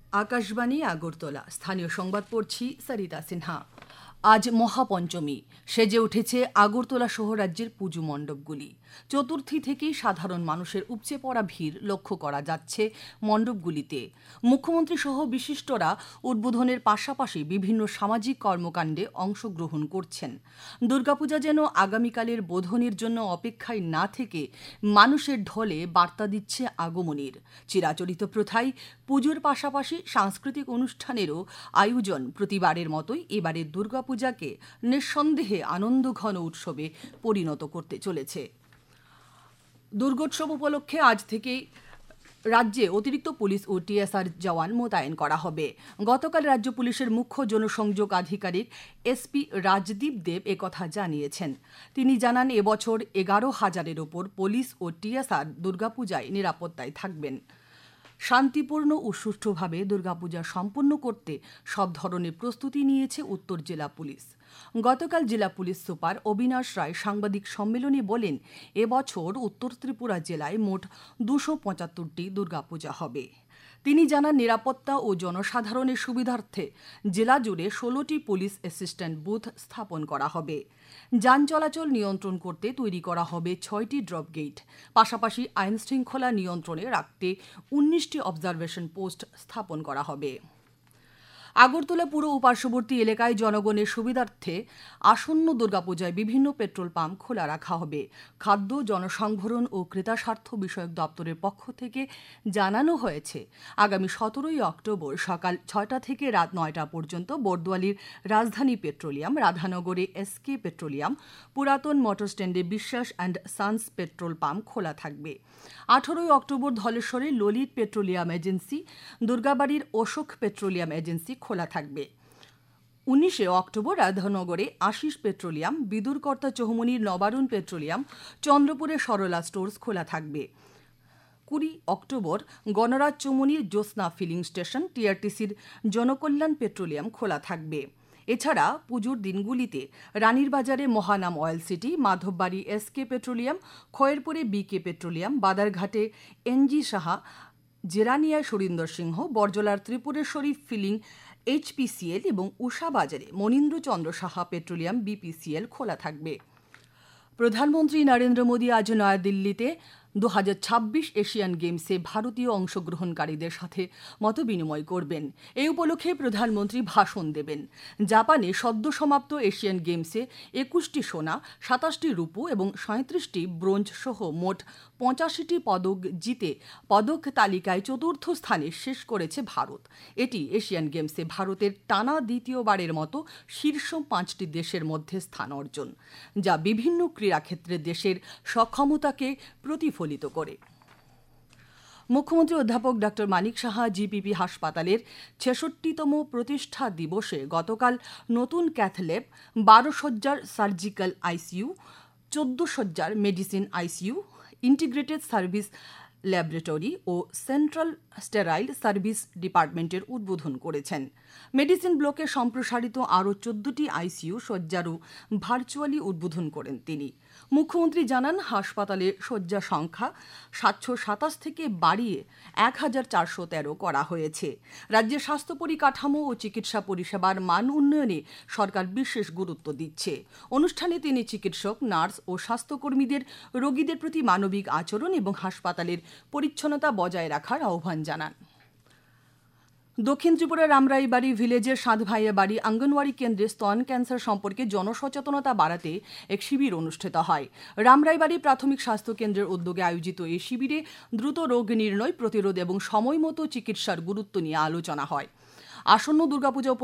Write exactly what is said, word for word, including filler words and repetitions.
আকাশবাণী আগরতলা স্থানীয় সংবাদ পড়ছি সরিতা সিনহা। আজ মহাপঞ্চমী, সেজে উঠেছে আগরতলা সহ রাজ্যের পুজো মণ্ডপগুলি। চতুর্থী থেকেই সাধারণ মানুষের উপচে পড়া ভিড় লক্ষ্য করা যাচ্ছে মণ্ডপগুলিতে। মুখ্যমন্ত্রী সহ বিশিষ্টরা উদ্বোধনের পাশাপাশি বিভিন্ন সামাজিক কর্মকাণ্ডে অংশগ্রহণ করছেন। দুর্গাপূজা যেন আগামীকালের বোধনের জন্য অপেক্ষায় না থেকে মানুষের ঢলে বার্তা দিচ্ছে আগমনীর। চিরাচরিত প্রথায় পুজোর পাশাপাশি সাংস্কৃতিক অনুষ্ঠানেরও আয়োজন প্রতিবারের মতোই এবারের দুর্গাপূজাকে নিঃসন্দেহে আনন্দঘন উৎসবে পরিণত করতে চলেছে। দুর্গোৎসব উপলক্ষে আজ থেকে রাজ্যে অতিরিক্ত পুলিশ ও টিএসআর জওয়ান মোতায়েন করা হবে। গতকাল রাজ্য পুলিশের মুখ্য জনসংযোগ আধিকারিক এসপি রাজদীপ দেব একথা জানিয়েছেন। তিনি জানান, এবছর এগারো হাজারের ওপর পুলিশ ও টিএসআর দুর্গাপূজায় নিরাপত্তায় থাকবেন। শান্তিপূর্ণ ও সুষ্ঠুভাবে দুর্গাপূজা সম্পন্ন করতে সব ধরনের প্রস্তুতি নিয়েছে উত্তর জেলা পুলিশ। গতকাল জেলা পুলিশ সুপার অবিনাশ রায় সাংবাদিক সম্মেলনে বলেন, এবছর উত্তর ত্রিপুরা জেলায় মোট দুশো পঁচাত্তরটি দুর্গাপূজা হবে। তিনি জানান, নিরাপত্তা ও জনসাধারণের সুবিধার্থে জেলা জুড়ে ষোলোটি পুলিশ অ্যাসিস্ট্যান্ট বুথ স্থাপন করা হবে। যান চলাচল নিয়ন্ত্রণ করতে তৈরি করা হবে ছয়টি ড্রপ গেট। পাশাপাশি আইন শৃঙ্খলা নিয়ন্ত্রণে রাখতে উনিশটি অবজারভেশন পোস্ট স্থাপন করা হবে। আগরতলা পুর ও পার্শ্ববর্তী এলাকায় জনগণের সুবিধার্থে আসন্ন দুর্গাপূজায় বিভিন্ন পেট্রোল পাম্প খোলা রাখা হবে। খাদ্য, জনসংভরণ ও ক্রেতা স্বার্থ বিষয়ক দপ্তরের পক্ষ থেকে জানানো হয়েছে, আগামী সতেরোই অক্টোবর সকাল ছয়টা থেকে রাত নয়টা পর্যন্ত বর্দোয়ালির রাজধানী পেট্রোলিয়াম, রাধানগরে এসকে পেট্রোলিয়াম, পুরাতন মোটর স্ট্যান্ডে বিশ্বাস অ্যান্ড সানস পেট্রোল পাম্প খোলা থাকবে। আঠারোই October ধলেশ্বরে Lalit petroleum agency, দুর্গাবাড়ির Ashok petroleum agency খোলা থাকবে। উনিশে October রাধানগরে Ashis petroleum, বিদুরকর্তা চৌমুনির Nabarun petroleum, চন্দ্রপুরে Sarala stores খোলা থাকবে। কুড়ি অক্টোবর গণরাজ চৌমুনির জ্যোৎস্না ফিলিং স্টেশন, টিআরটিসির জনকল্যাণ পেট্রোলিয়াম খোলা থাকবে। এছাড়া পুজোর দিনগুলিতে রানীর বাজারে মহানাম oil city, Madhabbari SK petroleum, খয়েরপুরে বিকে পেট্রোলিয়াম, বাদারঘাটে এনজি সাহা, জেরানিয়ায় সুরিন্দর সিংহ, বরজলার ত্রিপুরেশ্বরী ফিলিং এইচপিসিএল এবং উষা বাজারে মনীন্দ্রচন্দ্র সাহা পেট্রোলিয়াম বিপিসিএল খোলা থাকবে। প্রধানমন্ত্রী নরেন্দ্র মোদী আজ নয়াদিল্লিতে দু হাজার ছাব্বিশ এশিয়ান গেমসে ভারতীয় অংশগ্রহণকারীদের সাথে মতবিনিময় করবেন। এই উপলক্ষে প্রধানমন্ত্রী ভাষণ দেবেন। জাপানে সদ্য সমাপ্ত এশিয়ান গেমসে একুশটি সোনা, সাতাশটি রূপো এবং সাঁত্রিশটি ব্রোঞ্জ সহ মোট পঁচাশিটি পদক জিতে পদক তালিকায় চতুর্থ স্থানে শেষ করেছে ভারত। এটি এশিয়ান গেমসে ভারতের টানা দ্বিতীয়বারের মতো শীর্ষ পাঁচটি দেশের মধ্যে স্থান অর্জন, যা বিভিন্ন ক্রীড়াক্ষেত্রে দেশের সক্ষমতাকে প্রতিফলিত করে। মুখ্যমন্ত্রী অধ্যাপক ডক্টর মানিক সাহা জিপিপি হাসপাতালের ছেষট্টিতম প্রতিষ্ঠা দিবসে গতকাল নতুন ক্যাথল্যাব, বারো সজ্জার সার্জিক্যাল আইসিইউ, চোদ্দ সজ্জার medicine ICU, integrated service laboratory ও সেন্ট্রাল স্টেরাইল সার্ভিস ডিপার্টমেন্টের উদ্বোধন করেছেন। মেডিসিন ব্লকে সম্প্রসারিত আরও চোদ্দটি আইসিইউ শয্যারও ভার্চুয়ালি উদ্বোধন করেন তিনি। মুখ্যমন্ত্রী জানান, হাসপাতালে শয্যা সংখ্যা সাতশো সাতাশ থেকে বাড়িয়ে এক হাজার চারশো তেরো করা হয়েছে। রাজ্যের স্বাস্থ্য পরিকাঠামো ও চিকিৎসা পরিষেবার মান উন্নয়নে সরকার বিশেষ গুরুত্ব দিচ্ছে। অনুষ্ঠানে তিনি চিকিৎসক, নার্স ও স্বাস্থ্যকর্মীদের রোগীদের প্রতি মানবিক আচরণ এবং হাসপাতালের পরিচ্ছন্নতা বজায় রাখার আহ্বান জানান। দক্ষিণ ত্রিপুরার রামরাইবাড়ি ভিলেজের সাতভাইয়া বাড়ি অঙ্গনওয়াড়ি কেন্দ্রে স্তন ক্যান্সার সম্পর্কে জনসচেতনতা বাড়াতে এক শিবির অনুষ্ঠিত হয়। রামরাইবাড়ি প্রাথমিক স্বাস্থ্য কেন্দ্রের উদ্যোগে আয়োজিত এই শিবিরে দ্রুত রোগ নির্ণয়, প্রতিরোধ এবং সময়মতো চিকিৎসার গুরুত্ব নিয়ে আলোচনা হয়। আসন্ন দুর্গাপূজা